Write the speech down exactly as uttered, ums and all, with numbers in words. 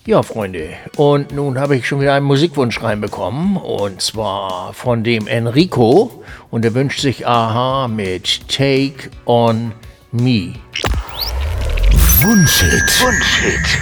Ja, Freunde, und nun habe ich schon wieder einen Musikwunsch reinbekommen, und zwar von dem Enrico, und er wünscht sich Aha mit Take on Me. Wunschhit. Wunschhit.